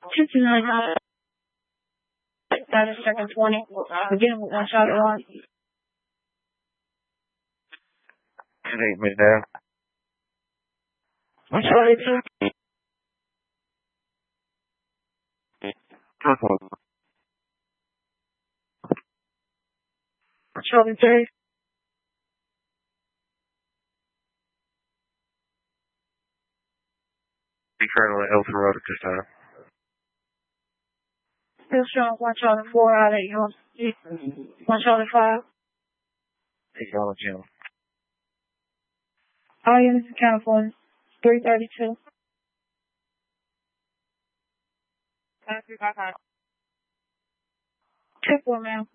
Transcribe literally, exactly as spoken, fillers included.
fifty-nine hundred. That is second twenty. Again, with one shot at one. Eight minutes down. One shot at two. One shot at three. Be Colonel at Elton Road at this time. Still showing one shot at four out at yours. One shot at five. Eight dollar Jim. All units accounted for three thirty-two. Two four, ma'am.